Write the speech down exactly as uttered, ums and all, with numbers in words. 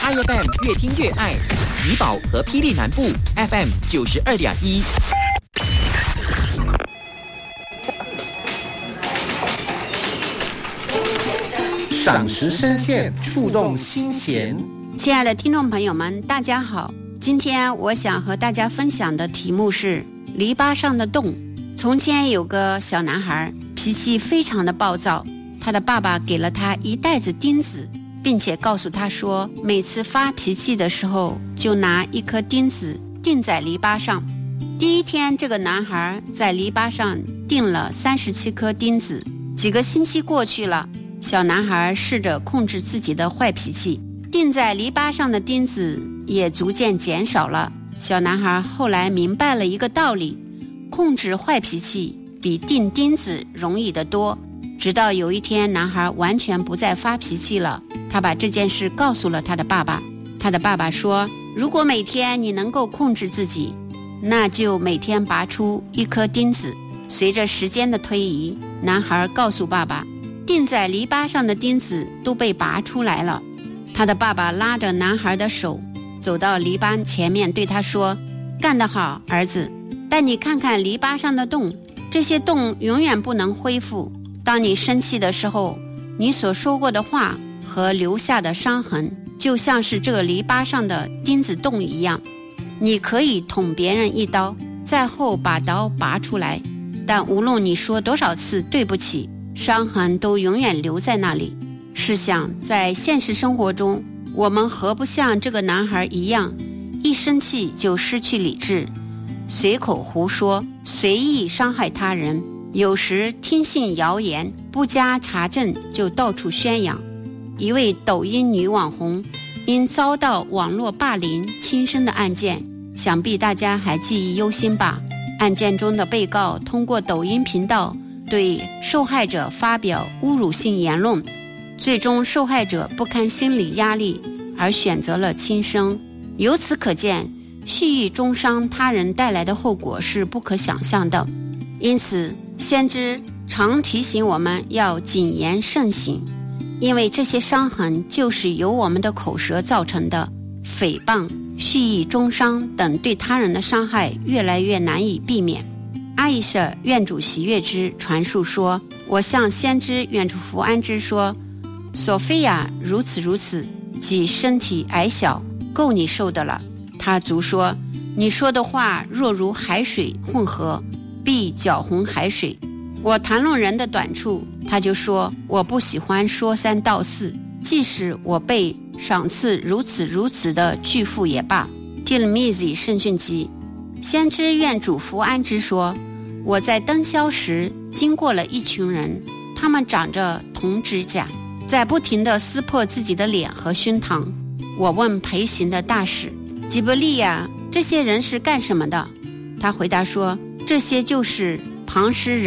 I F M 越听越爱，怡保和霹雳南部 F M 九十二点一。 赏识声线，触动心弦。 亲爱的听众朋友们，大家好，今天我想和大家分享的题目是篱笆上的洞。从前有个小男孩，脾气非常的暴躁，他的爸爸给了他一袋子钉子，并且告诉他说，每次发脾气的时候就拿一颗钉子钉在篱笆上。第一天，这个男孩在篱笆上钉了三十七颗钉子。几个星期过去了，小男孩试着控制自己的坏脾气，钉在篱笆上的钉子也逐渐减少了。小男孩后来明白了一个道理，控制坏脾气比钉钉子容易得多。直到有一天，男孩完全不再发脾气了，他把这件事告诉了他的爸爸。他的爸爸说，如果每天你能够控制自己，那就每天拔出一颗钉子。随着时间的推移，男孩告诉爸爸，钉在篱笆上的钉子都被拔出来了。他的爸爸拉着男孩的手走到篱笆前面，对他说，干得好，儿子，但你看看篱笆上的洞，这些洞永远不能恢复。当你生气的时候，你所说过的话和留下的伤痕就像是这个篱笆上的钉子洞一样，你可以捅别人一刀，再后把刀拔出来，但无论你说多少次对不起，伤痕都永远留在那里。试想，在现实生活中，我们何不像这个男孩一样，一生气就失去理智，随口胡说，随意伤害他人，有时听信谣言，不加查证就到处宣扬。一位抖音女网红因遭到网络霸凌轻生的案件，想必大家还记忆犹新吧。案件中的被告通过抖音频道对受害者发表侮辱性言论，最终受害者不堪心理压力而选择了轻生。由此可见，蓄意中伤他人带来的后果是不可想象的。因此，先知常提醒我们要谨言慎行，因为这些伤痕就是由我们的口舌造成的。诽谤、蓄意中伤等对他人的伤害越来越难以避免。阿伊舍愿主喜悦之传述说，我向先知愿主福安之说，索菲亚如此如此，即身体矮小，够你受的了。他卒说，你说的话若如海水混合，必搅浑海水。我谈论人的短处，他就说，我不喜欢说三道四，即使我被赏赐如此如此的巨富也罢。提勒密兹圣训集，先知愿主福安之说，我在灯宵时经过了一群人，他们长着铜指甲，在不停地撕破自己的脸和胸膛。我问陪行的大使吉伯利亚，这些人是干什么的？他回答说，这些就是旁施人